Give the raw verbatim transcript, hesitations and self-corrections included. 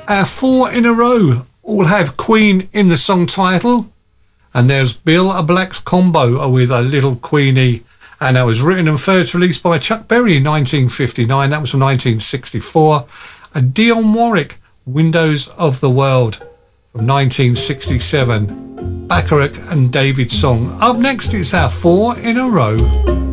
Our four in a row all have Queen in the song title. And there's Bill a Black's combo with A Little Queenie. And that was written and first released by Chuck Berry in nineteen fifty-nine. That was from nineteen sixty-four. And Dionne Warwick, Windows of the World from nineteen sixty-seven. Bacharach and David's song. Up next, it's our four in a row.